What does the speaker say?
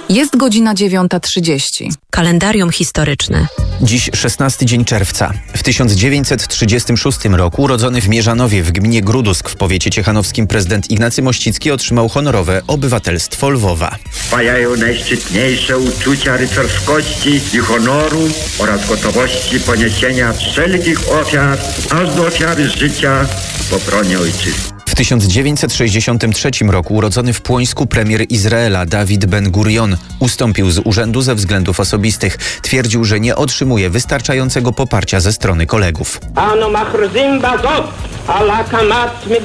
Jest godzina 9:30. Kalendarium historyczne. Dziś 16 dzień czerwca. W 1936 roku urodzony w Mierzanowie w gminie Grudusk w powiecie ciechanowskim prezydent Ignacy Mościcki otrzymał honorowe obywatelstwo Lwowa. Trwają najszczytniejsze uczucia rycerskości i honoru oraz gotowości poniesienia wszelkich ofiar, aż do ofiary życia w obronie ojczyzny. W 1963 roku urodzony w Płońsku premier Izraela Dawid Ben-Gurion ustąpił z urzędu ze względów osobistych. Twierdził, że nie otrzymuje wystarczającego poparcia ze strony kolegów.